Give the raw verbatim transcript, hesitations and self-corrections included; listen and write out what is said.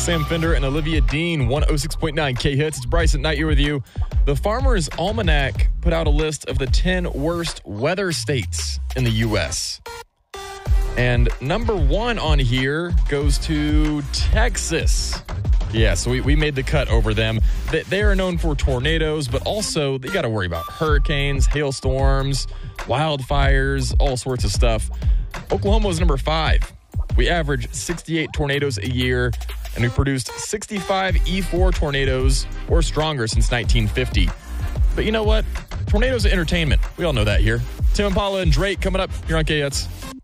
Sam Fender and Olivia Dean, one oh six point nine K-Hits. It's Bryson Knight here with you. The Farmer's Almanac put out a list of the ten worst weather states in the U S And number one on here goes to Texas. Yeah, so we, we made the cut over them. They, they are known for tornadoes, but also they got to worry about hurricanes, hailstorms, wildfires, all sorts of stuff. Oklahoma was number five. We average sixty-eight tornadoes a year, and we produced sixty-five E four tornadoes or stronger since nineteen fifty. But you know what? Tornadoes are entertainment. We all know that here. Tim Impala and Drake coming up here on K H E T S.